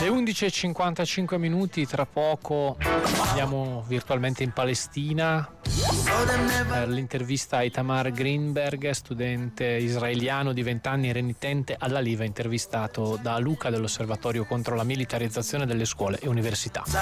Le 11:55 minuti, tra poco andiamo virtualmente in Palestina per l'intervista a Itamar Greenberg, studente israeliano di 20 anni renitente alla LIVA, intervistato da Luca dell'Osservatorio contro la militarizzazione delle scuole e università.